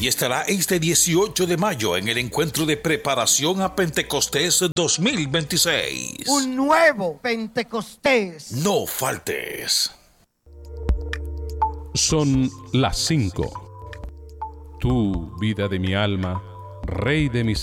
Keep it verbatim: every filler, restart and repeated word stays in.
y estará este dieciocho de mayo en el encuentro de preparación a Pentecostés dos mil veintiséis. Un nuevo Pentecostés. No faltes. Son las cinco. Tú, vida de mi alma, Rey de mi